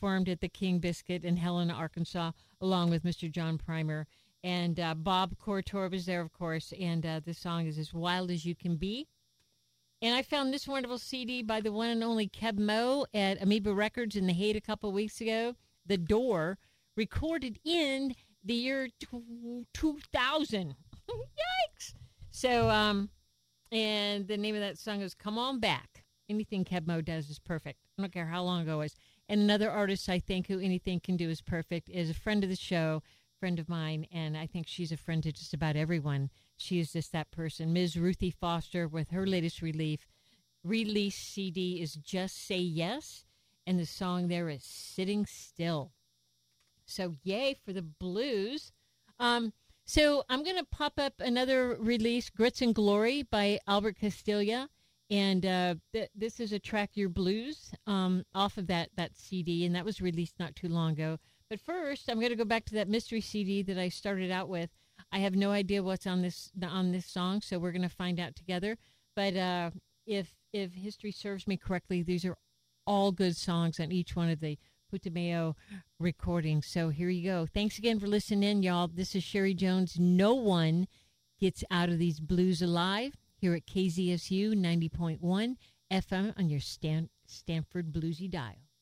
performed at the King Biscuit in Helena, Arkansas, along with Mr. John Primer. And Bob Cortor was there, of course, and this song is As Wild as You Can Be. And I found this wonderful CD by the one and only Keb Mo at Amoeba Records in the Haight a couple of weeks ago, The Door, recorded in the year 2000. Yikes! So, and the name of that song is Come On Back. Anything Keb Mo does is perfect. I don't care how long ago it was. And another artist I think who anything can do is perfect is a friend of the show, friend of mine, and I think she's a friend to just about everyone. She is just that person. Ms. Ruthie Foster with her latest release CD is Just Say Yes, and the song there is Sitting Still. So yay for the blues. So I'm going to pop up another release, Grits and Glory by Albert Castilla, and this is a track, Your Blues, off of that CD, and that was released not too long ago. But first, I'm going to go back to that mystery CD that I started out with. I have no idea what's on this song, so we're going to find out together. But if history serves me correctly, these are all good songs on each one of the Putumayo recordings. So here you go. Thanks again for listening in, y'all. This is Sherry Jones. No one gets out of these blues alive here at KZSU 90.1 FM on your Stanford Bluesy dial.